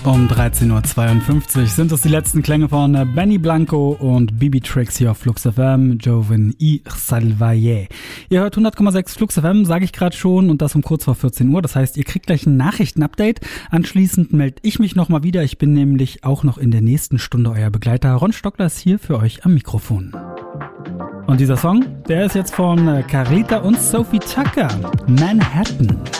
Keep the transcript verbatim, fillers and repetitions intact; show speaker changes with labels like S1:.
S1: Um dreizehn Uhr zweiundfünfzig sind es die letzten Klänge von Benny Blanco und Bibi Tricks hier auf Flux F M, Joven y Salvaye. Ihr hört hundert Komma sechs Flux F M, sage ich gerade schon, und das um kurz vor vierzehn Uhr. Das heißt, ihr kriegt gleich ein Nachrichtenupdate. Anschließend melde ich mich nochmal wieder. Ich bin nämlich auch noch in der nächsten Stunde euer Begleiter. Ron Stockler ist hier für euch am Mikrofon. Und dieser Song, der ist jetzt von Carlita und Sophie Tucker, Manhattan.